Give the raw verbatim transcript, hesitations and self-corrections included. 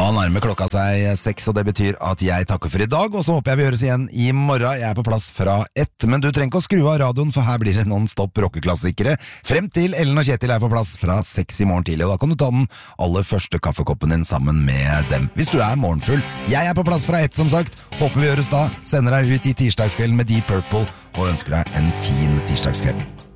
Da nærmer klokka seg seks, og det betyr at jeg takker for i dag, og så håper jeg vi høres igjen i morgen. Jeg er på plass fra ett, men du trenger ikke å skru av radioen, for her blir det non-stop rockeklassikere. Frem til Ellen og Kjetil er på plass fra seks i morgen tidlig, og da kan du ta den aller første kaffekoppen din sammen med dem. Hvis du er morgenfull. Jeg er på plass fra ett, som sagt. Håper vi høres da. Sender deg ut i tirsdagskvelden med Deep Purple, og ønsker deg en fin tirsdagskveld.